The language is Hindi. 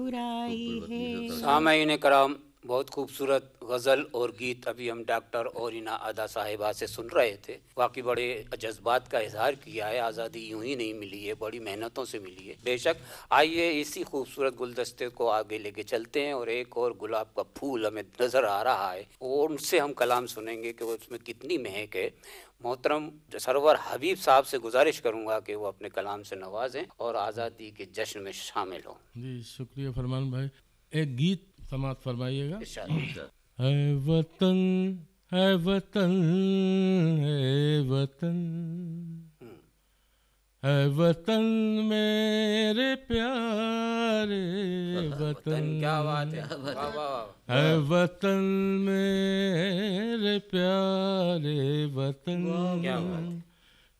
बुराई है। सामईन कराम, बहुत खूबसूरत गज़ल और गीत अभी हम डॉक्टर ओरिना अदा साहिबा से सुन रहे थे। वाकई बड़े जज्बात का इजहार किया है। आज़ादी यूं ही नहीं मिली है, बड़ी मेहनतों से मिली है। बेशक, आइए इसी खूबसूरत गुलदस्ते को आगे लेके चलते हैं और एक और गुलाब का फूल हमें नज़र आ रहा है और उनसे हम कलाम सुनेंगे कि वो उसमें कितनी महक है। मोहतरम सरवर हबीब साहब से गुजारिश करूंगा कि वो अपने कलाम से नवाजें और आज़ादी के जश्न में शामिल हों। जी शुक्रिया फरमान भाई। एक गीत समाप्त फरमाइएगा। इरशाद। है वतन, है वतन, है वतन, है वतन मेरे प्यारे वतन, क्या बात है, वाह वाह। है वतन मेरे प्यारे वतन, क्या बात है।